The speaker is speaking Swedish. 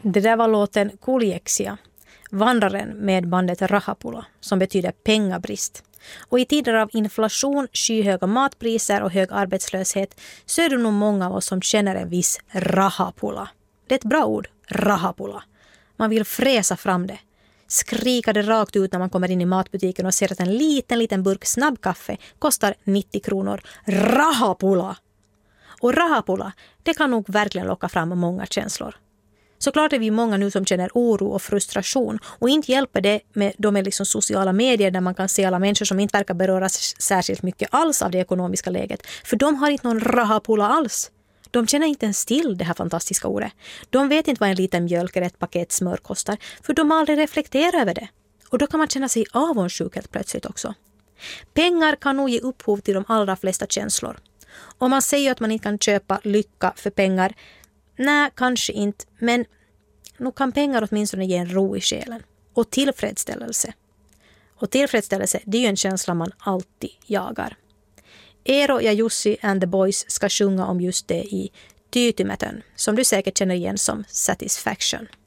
Det där var låten Kuljeksia, vandraren med bandet Rahapula, som betyder pengabrist. Och i tider av inflation, skyhöga matpriser och hög arbetslöshet så är det nog många av oss som känner en viss rahapula. Det är ett bra ord, rahapula. Man vill fräsa fram det. Skrika det rakt ut när man kommer in i matbutiken och ser att en liten burk snabbkaffe kostar 90 kronor. Rahapula! Och rahapula, det kan nog verkligen locka fram många känslor. Såklart är vi många nu som känner oro och frustration och inte hjälper det med de liksom sociala medier där man kan se alla människor som inte verkar beröras särskilt mycket alls av det ekonomiska läget. För de har inte någon rahapula alls. De känner inte ens till det här fantastiska ordet. De vet inte vad en liten mjölk eller ett paket smör kostar för de har aldrig reflekterat över det. Och då kan man känna sig avundsjuk helt plötsligt också. Pengar kan nog ge upphov till de allra flesta känslor. Om man säger att man inte kan köpa lycka för pengar, nej, kanske inte, men nog kan pengar åtminstone ge en ro i själen. Och tillfredsställelse. Och tillfredsställelse, det är ju en känsla man alltid jagar. Eero ja Jussi and the Boys ska sjunga om just det i Tyytymätön, som du säkert känner igen som Satisfaction.